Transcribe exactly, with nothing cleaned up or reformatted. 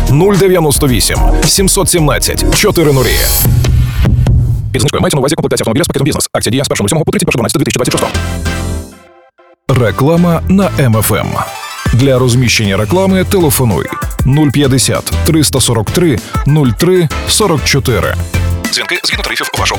нуль дев'яносто вісім сімсот сімнадцять чотириста. Під знижкою мається на увазі комплектація автомобіля з пакетом бізнес. Акція діє з першого сьомого по тридцять перше дванадцяте дві тисячі двадцять шостого. Реклама на Ем Еф Ем. Для розміщення реклами телефонуй нуль п'ятдесят триста сорок три нуль три сорок чотири. Дзвінки згідно тарифів вашого